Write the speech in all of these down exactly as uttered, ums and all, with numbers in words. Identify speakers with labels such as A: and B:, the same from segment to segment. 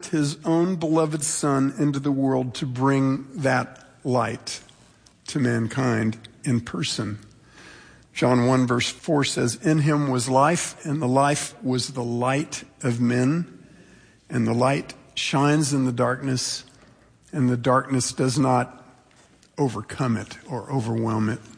A: his own beloved Son into the world to bring that light to mankind in person. John one verse four says, "In him was life, and the life was the light of men, and the light shines in the darkness, and the darkness does not overcome it or overwhelm it."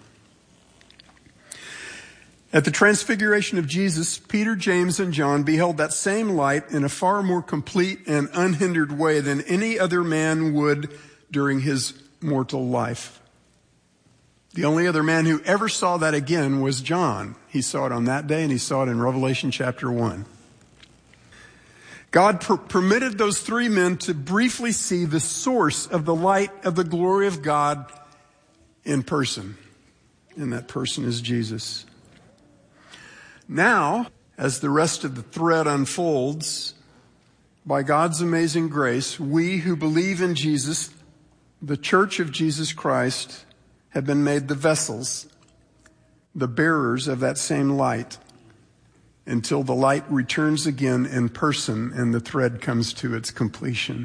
A: At the transfiguration of Jesus, Peter, James, and John beheld that same light in a far more complete and unhindered way than any other man would during his mortal life. The only other man who ever saw that again was John. He saw it on that day, and he saw it in Revelation chapter one. God per- permitted those three men to briefly see the source of the light of the glory of God in person. And that person is Jesus. Now, as the rest of the thread unfolds, by God's amazing grace, we who believe in Jesus, the Church of Jesus Christ, have been made the vessels, the bearers of that same light, until the light returns again in person and the thread comes to its completion.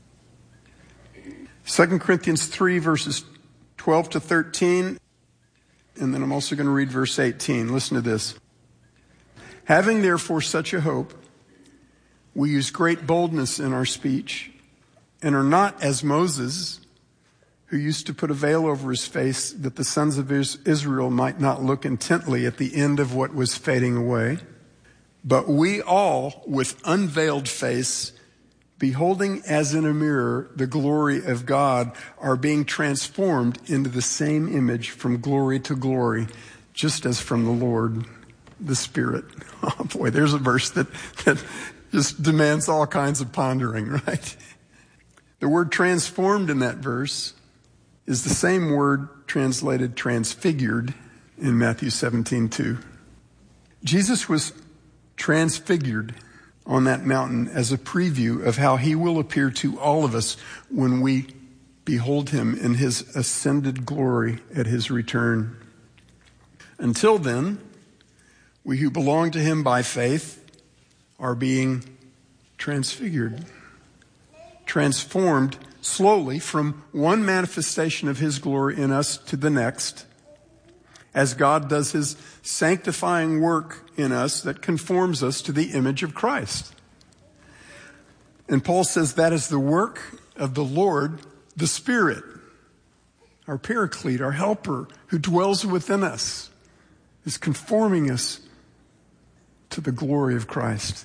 A: Second Corinthians three, verses twelve to thirteen, and then I'm also going to read verse eighteen. Listen to this. "Having therefore such a hope, we use great boldness in our speech, and are not as Moses, who used to put a veil over his face that the sons of Israel might not look intently at the end of what was fading away. But we all, with unveiled face, beholding as in a mirror the glory of God, are being transformed into the same image from glory to glory, just as from the Lord, the Spirit." Oh boy, there's a verse that, that just demands all kinds of pondering, right? The word transformed in that verse is the same word translated transfigured in Matthew seventeen two. Jesus was transfigured on that mountain as a preview of how he will appear to all of us when we behold him in his ascended glory at his return. Until then, we who belong to him by faith are being transfigured, transformed slowly from one manifestation of his glory in us to the next, as God does his sanctifying work in us that conforms us to the image of Christ. And Paul says that is the work of the Lord, the Spirit, our Paraclete, our helper, who dwells within us, is conforming us to the glory of Christ.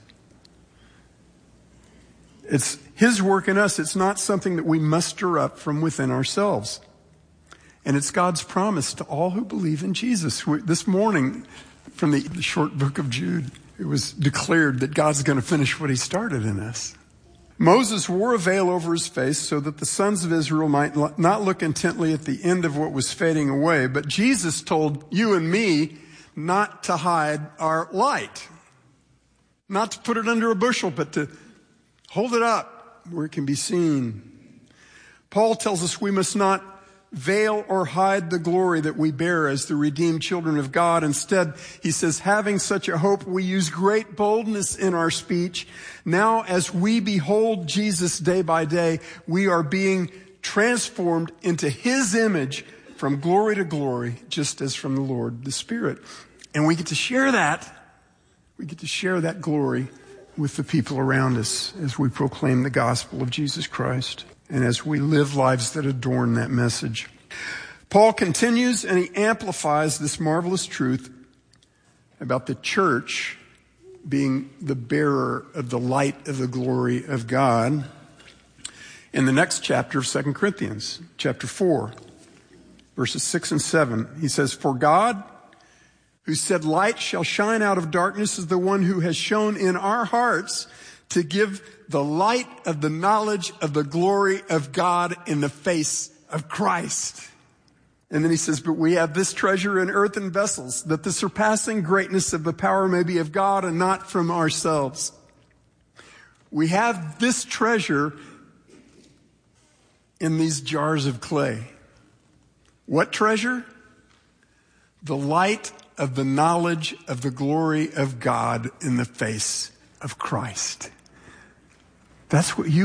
A: It's his work in us. It's not something that we muster up from within ourselves. And it's God's promise to all who believe in Jesus. This morning, from the short book of Jude, it was declared that God's going to finish what he started in us. Moses wore a veil over his face so that the sons of Israel might not look intently at the end of what was fading away. But Jesus told you and me not to hide our light, not to put it under a bushel, but to hold it up where it can be seen. Paul tells us we must not veil or hide the glory that we bear as the redeemed children of God. Instead, he says, having such a hope, we use great boldness in our speech. Now, as we behold Jesus day by day, we are being transformed into his image from glory to glory, just as from the Lord, the Spirit. And we get to share that. We get to share that glory with the people around us as we proclaim the gospel of Jesus Christ and as we live lives that adorn that message. Paul continues and he amplifies this marvelous truth about the church being the bearer of the light of the glory of God in the next chapter of Second Corinthians, chapter four, verses six and seven. He says, "For God, who said light shall shine out of darkness, is the one who has shown in our hearts to give the light of the knowledge of the glory of God in the face of Christ." And then he says, "But we have this treasure in earthen vessels, that the surpassing greatness of the power may be of God and not from ourselves." We have this treasure in these jars of clay. What treasure? The light of the knowledge of the glory of God in the face of Christ. That's what you